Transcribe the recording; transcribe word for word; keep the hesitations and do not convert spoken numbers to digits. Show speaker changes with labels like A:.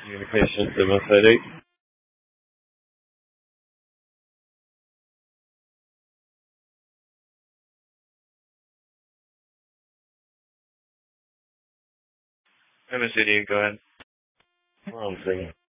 A: Communications demonstrated. M S C D, go ahead. Wrong thing.